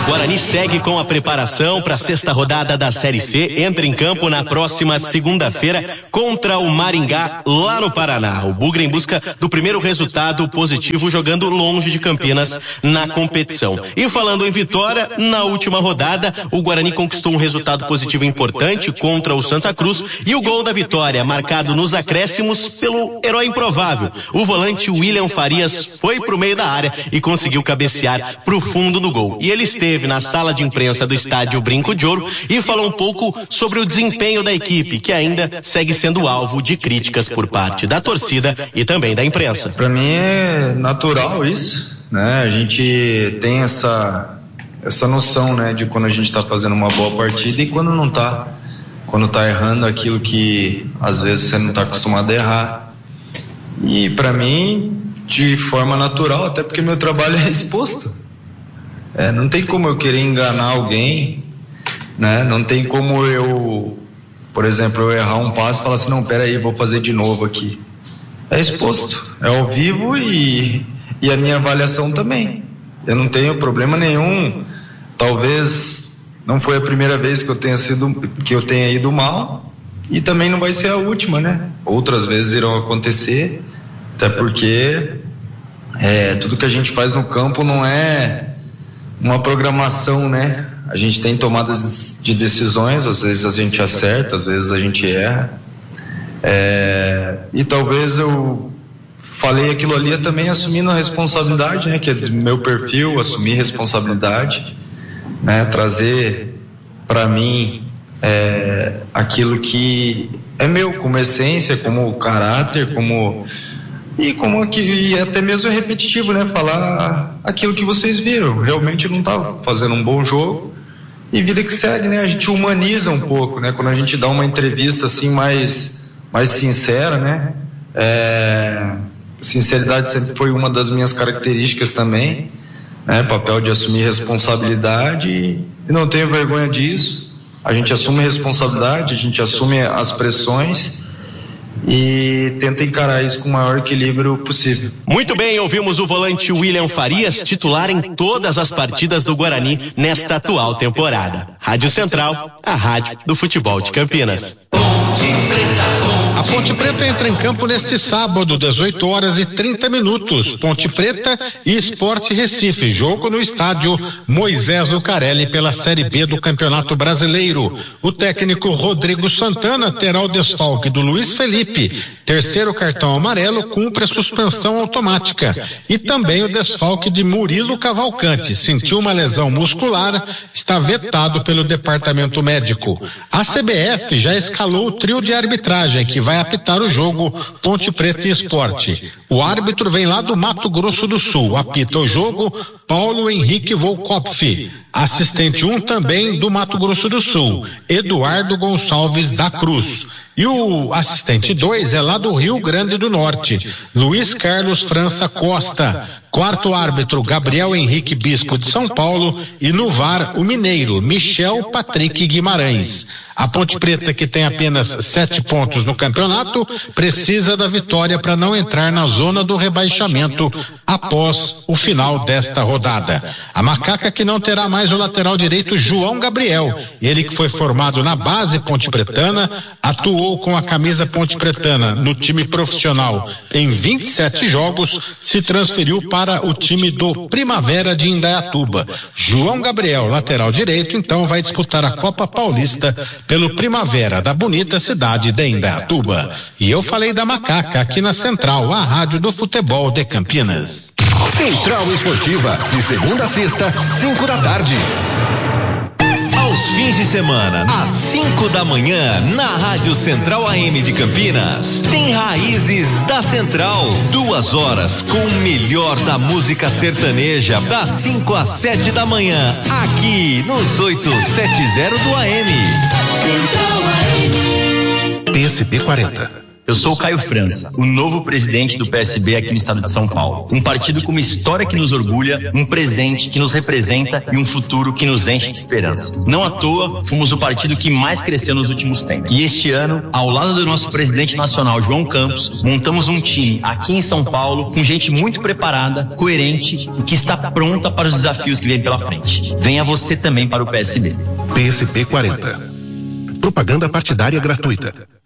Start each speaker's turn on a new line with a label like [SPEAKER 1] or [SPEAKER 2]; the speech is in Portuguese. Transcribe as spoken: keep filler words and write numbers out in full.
[SPEAKER 1] Guarani segue com a preparação para a sexta rodada da Série C. Entra em campo na próxima segunda-feira contra o Maringá, lá no Paraná. O Bugre em busca do primeiro resultado positivo, jogando longe de Campinas na competição. E falando em vitória, na última rodada, o Guarani conquistou um resultado positivo importante contra o Santa Cruz e o gol da vitória, marcado nos acréscimos pelo herói improvável. O volante William Farias foi pro meio da área e conseguiu cabecear pro fundo do gol. E ele esteve na sala de imprensa do estádio Brinco de Ouro e falou um pouco sobre o desempenho da equipe, que ainda segue sendo alvo de críticas por parte da torcida e também da imprensa.
[SPEAKER 2] Para mim é natural isso, né? A gente tem essa essa noção, né, de quando a gente está fazendo uma boa partida e quando não tá, quando tá errando aquilo que às vezes você não está acostumado a errar. E para mim, de forma natural, até porque meu trabalho é exposto. É, não tem como eu querer enganar alguém, né? Não tem como eu, por exemplo, eu errar um passo e falar assim, não, peraí, vou fazer de novo aqui. É exposto, é ao vivo e, e a minha avaliação também. Eu não tenho problema nenhum. Talvez não foi a primeira vez que eu tenha sido, que eu tenha ido mal, e também não vai ser a última, né? Outras vezes irão acontecer, até porque é, tudo que a gente faz no campo não é uma programação, né? A gente tem tomadas de decisões, às vezes a gente acerta, às vezes a gente erra. É, e talvez eu falei aquilo ali também assumindo a responsabilidade, né? Que é do meu perfil, assumir responsabilidade, né? Trazer para mim é, aquilo que é meu, como essência, como caráter, como e como que e até mesmo é repetitivo, né? Falar aquilo que vocês viram. Realmente eu não estava fazendo um bom jogo e vida que segue, né? A gente humaniza um pouco, né? Quando a gente dá uma entrevista assim mais mais sincera, né? É, sinceridade sempre foi uma das minhas características também, né? Papel de assumir responsabilidade e não tenho vergonha disso. A gente assume responsabilidade, a gente assume as pressões e tenta encarar isso com o maior equilíbrio possível.
[SPEAKER 1] Muito bem, ouvimos o volante William Farias, titular em todas as partidas do Guarani nesta atual temporada. Rádio Central, a rádio do futebol de Campinas.
[SPEAKER 3] A Ponte Preta entra em campo neste sábado, dezoito horas e trinta minutos. Ponte Preta e Sport Recife. Jogo no estádio Moisés Lucarelli pela Série B do Campeonato Brasileiro. O técnico Rodrigo Santana terá o desfalque do Luiz Felipe. Terceiro cartão amarelo, cumpre a suspensão automática. E também o desfalque de Murilo Cavalcante. Sentiu uma lesão muscular, está vetado pelo departamento médico. A C B F já escalou o trio de arbitragem que vai apitar o jogo Ponte Preta e Esporte. O árbitro vem lá do Mato Grosso do Sul. Apita o jogo Paulo Henrique Volkopf. Assistente um também do Mato Grosso do Sul, Eduardo Gonçalves da Cruz. E o assistente dois é lá do Rio Grande do Norte, Luiz Carlos França Costa. Quarto árbitro, Gabriel Henrique Bispo de São Paulo. E no V A R, o mineiro, Michel Patrick Guimarães. A Ponte Preta, que tem apenas sete pontos no campeonato, precisa da vitória para não entrar na zona do rebaixamento após o final desta rodada. A Macaca, que não terá mais o lateral direito João Gabriel, ele que foi formado na base ponte pretana, atuou com a camisa ponte pretana no time profissional em vinte e sete jogos, se transferiu para o time do Primavera de Indaiatuba. João Gabriel, lateral direito, então vai disputar a Copa Paulista pelo Primavera da bonita cidade de Indaiatuba. E eu falei da Macaca aqui na Central, a rádio do futebol de Campinas.
[SPEAKER 4] Central Esportiva, de segunda a sexta, cinco da tarde.
[SPEAKER 5] Aos fins de semana, às cinco da manhã, na Rádio Central A M de Campinas, tem Raízes da Central. Duas horas com o melhor da música sertaneja, das cinco às sete da manhã, aqui nos oitocentos e setenta do A M.
[SPEAKER 4] P S P quarenta.
[SPEAKER 6] Eu sou o Caio França, o novo presidente do P S B aqui no estado de São Paulo. Um partido com uma história que nos orgulha, um presente que nos representa e um futuro que nos enche de esperança. Não à toa, fomos o partido que mais cresceu nos últimos tempos. E este ano, ao lado do nosso presidente nacional, João Campos, montamos um time aqui em São Paulo com gente muito preparada, coerente e que está pronta para os desafios que vêm pela frente. Venha você também para o P S B.
[SPEAKER 4] P S B quarenta. Propaganda partidária gratuita.